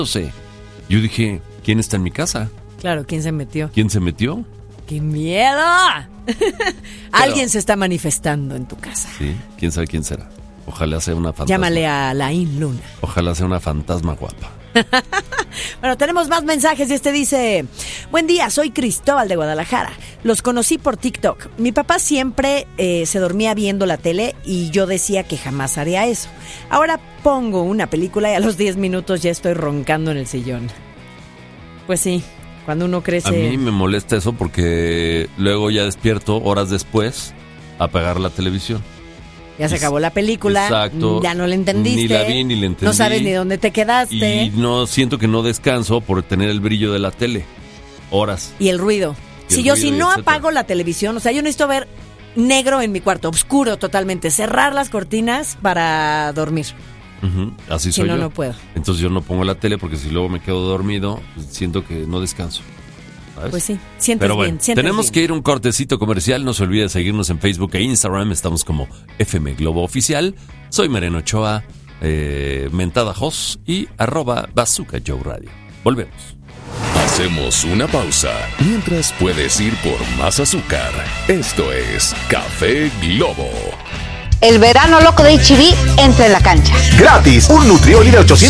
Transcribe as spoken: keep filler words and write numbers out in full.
sé. Yo dije, ¿quién está en mi casa? Claro, ¿quién se metió? ¿Quién se metió? ¡Qué miedo! Alguien se está manifestando en tu casa. Sí, quién sabe quién será. Ojalá sea una fantasma. Llámale a Laín Luna. Ojalá sea una fantasma guapa. Bueno, tenemos más mensajes y este dice: buen día, soy Cristóbal de Guadalajara. Los conocí por TikTok. Mi papá siempre eh, se dormía viendo la tele y yo decía que jamás haría eso. Ahora pongo una película y a los diez minutos ya estoy roncando en el sillón. Pues sí, cuando uno crece... A mí me molesta eso porque luego ya despierto horas después a apagar la televisión. Ya se acabó la película. Exacto. Ya no la entendiste. Ni la vi ni la entendí. No sabes ni dónde te quedaste. Y no siento que no descanso por tener el brillo de la tele. Horas. Y el ruido. Y si el yo ruido si y no etcétera. apago la televisión, o sea, yo necesito ver negro en mi cuarto, oscuro totalmente, cerrar las cortinas para dormir. Uh-huh. Así Si soy no, yo. no puedo. Entonces yo no pongo la tele porque si luego me quedo dormido, pues siento que no descanso. ¿Sabes? Pues sí, sientes Pero bueno, bien, sientes tenemos bien. que ir a un cortecito comercial. No se olvide de seguirnos en Facebook e Instagram. Estamos como F M Globo Oficial. Soy Mariano Ochoa, eh, Mentada Jos y arroba Bazooka Joe Radio. Volvemos. Hacemos una pausa mientras puedes ir por más azúcar. Esto es Café Globo. El verano loco de H E B entra en la cancha. Gratis, un Nutrioli de ochocientos